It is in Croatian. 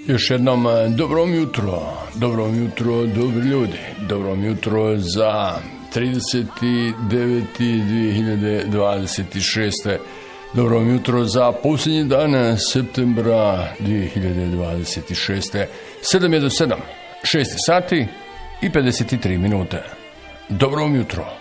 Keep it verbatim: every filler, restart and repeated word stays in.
Još jednom dobrom jutro, dobrom jutro dobri ljudi, dobrom jutro za trideseti deveti dve hiljade dvadeset šeste. Dobrom jutro za posljednji dan septembra dve hiljade dvadeset šeste. sedam je do sedam, šest sati i pedeset tri minute. Dobrom jutro.